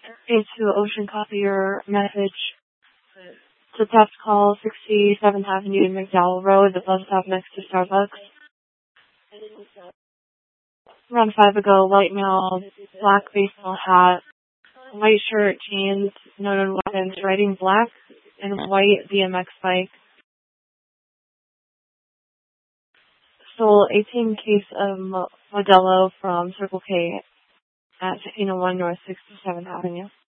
into Ocean Copier message. To test call 67th Avenue and McDowell Road, the bus stop next to Starbucks. Around 5 ago, white male, black baseball hat, white shirt, jeans, no known weapons, riding black and white BMX bike. Stole 18 case of Modelo from Circle K at 1501 North 67th Avenue.